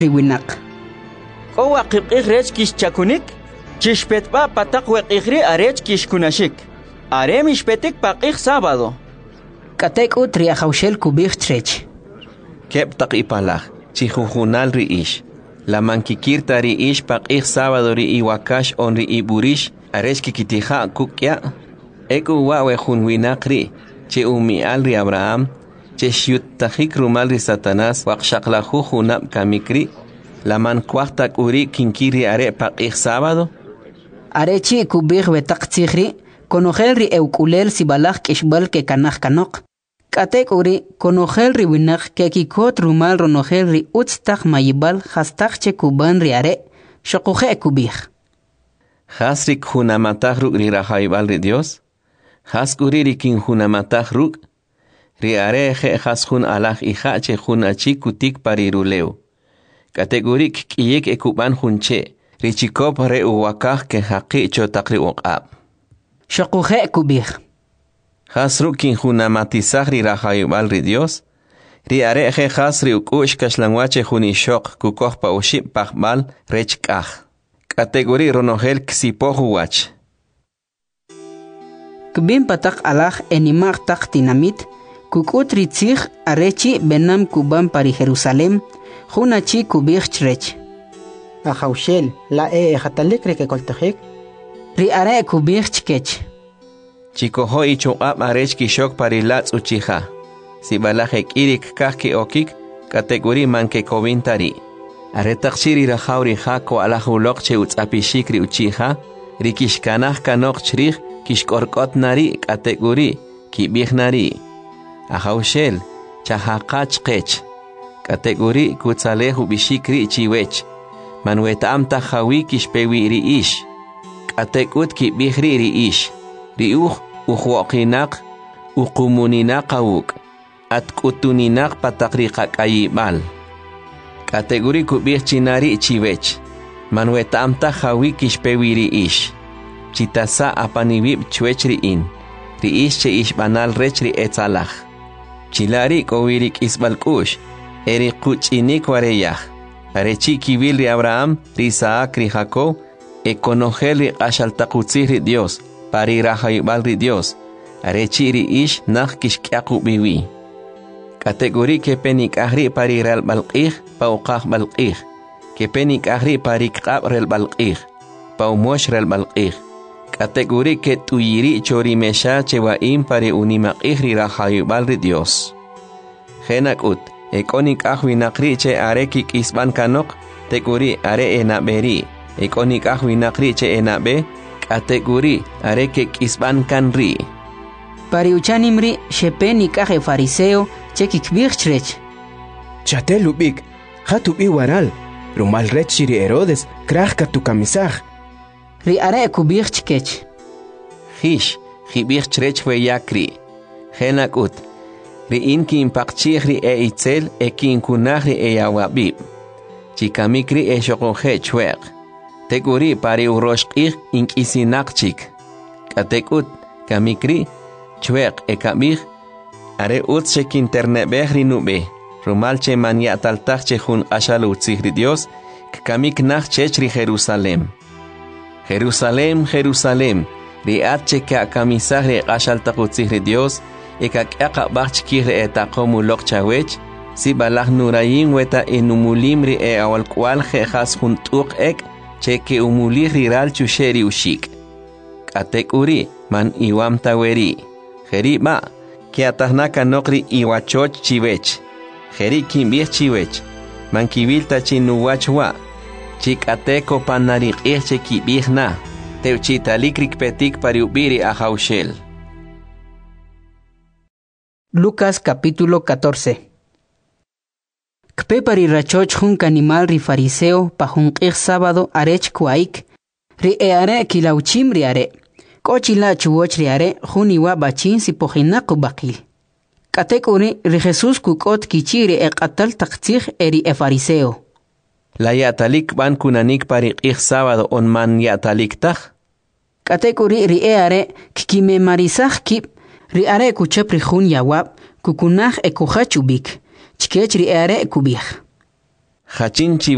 riwinaq. Qowa qibqij rech kish chakunik, chishpetba pataq weqijri arech kish kunashik. Are mishpetik paqij sábado. K'atek'ut ri ajawxel kub'ij chrech. Kep taq ipalaj, chijujunal ri'ish. La mankikirta ri'ish paqij sábado ri'iwakash on ri'iburish, arech kikitija kukya. Eku wawe junwinaq ri, che umial ri Abraham, che xiuttajik rumal ri Satanás waqshaqlaju junab kamikri, la mankuajtak uri kinkiri are paqij sábado. Arechi kub'ij betaq tzijri, konojel ri ewkulel sibalaj k'ixb'al ke kanaj kanoq. K'atek uri konojel ri winaq ke kikot rumal ronojel ri utz taq mayibal jastaj che kuban ri are, xoquje kub'ij. Hasrik junamataj ruk ri rajaibal ri Dios. Haskuri ri kin junamataj ruk. Ri are je haskun alaj ija che jun achi kutik pariruleu. Kategorik kiyek ekuban junche. Ri chikop re uwakaj ke haqi chotaq ri uqab. Xoquje kub'ij. Hasruk kin junamatizaj ri rajaibal ri Dios. Ri are je hasri ukush kashlanwache junishok kukoj pa ushib pajbal rech kaj. Kategori ronojel ksipoju wach. Kbin pataq alaj enimaq taq tinamit, kukut ritzij arechi benam kuban pari Jerusalem, junachi kub'ij chrech. Ajawxel, la jatalik ri kekoltajik. Ri are kub'ij chkech. Chikojo ichuqab arech kishok parilatz uchija. Si balajek irik kajki okik, kategori manke kovintari. Aretaq shiri rajauri jako alajulok che utzapishik ri uchija, rikishkanaj kanok chrij kishkorkot nari kategori kibij nari. Ajawxel, chahaqach qech. Kategori kutzaleju bishikri chiwech. Manwetam tajawi kishpewi ri ish. Katekut kibij ri ish. Riuj ujuoqinak uqumuninaq awuk. Atkutuninaq pataqriqak ayibal. Kategori kub'ij chinari chiwech. Manwetam tajawi kishpewi ri ish. Chitasa apanibib chwech ri'in. Ri ish che ishbanal rech ri etzalaj. Chilari kowirik isbalkush. Eri kuchinik wareyaj. Arechi kibil ri Abraham, ri Isaac, ri Jacob. Ekonojel ri qashaltaqutzij ri Dios. Pari rajaibal ri Dios. Arechi ri ish naj kishk'yaqu biwi. Kategori ke penik ahri pari rel balqij pa uqaj balqij. Ke penik ahri pari qab rel balqij. Pa umosh rel balqij. Kategori ke tuyiri chori mesha chewaim pari unimaqij ri rajaibal ri Dios. Genakut, ekonik ahwi naqri che are kikisban kanok, teguri are enaberi. Ekonik ahwi naqri che enabe, kategori are kikisban kanri. Pari uchanimri shepen ikaje fariseo che kikb'ij chrech. Chatel ubik, hatubi waral, rumal rech shiri Herodes, kraj katukamisaj. Ri are kub'ij chkech. Hish, jibij chrech weyakri. Genakut, ri inki impaqchij ri itzel kunaj ri yawabib. Chikamikri shoqoje chweq. Teguri pari uroshqij inkisinaqchik. Katekut, kamikri, chweq kabij. Are utse kinternebej ri nube. Rumal che manyataltaj che jun ashal utzij ri Dios. Kamik nach chech ri Jerusalem. Jerusalem, Jerusalem. Ri atche ka kamisaj ri ashal taqutzij ri Dios. Eka bach kire etaqomu lok chawech. Si balaj nurayin weta enumulim ri awal kwal jejas juntuq ek. Che ke umulij riral chusheri ushik. Katek uri man iwam taweri. Jeriba. Que atajnaka nokri iwachoch chiwech. Jeri kimbij chiwech. Man kibilta chinuwachwa. Chik ateko panarik che kibij na. Teuchitalikrik petik pariubiri ajawxel. Lucas capítulo 14. Kpe pari rachoch jun animal ri fariseo pa jun qij sábado arech kuaik. Ri are kilauchim ri are. Kochila chuwoch ri are juniwa bachin sipojinaq baqil. Katek uri ri Jesús kukot kichiri qatal taqtzij eri fariseo. La yatalik ban kunanik pari qij sábado on man yatalik taj. Katek uri ri are kikime marisaj kip ri are kuchap ri jun yawab kukunaj ekujachubik. Chkech ri are kubij. Hachin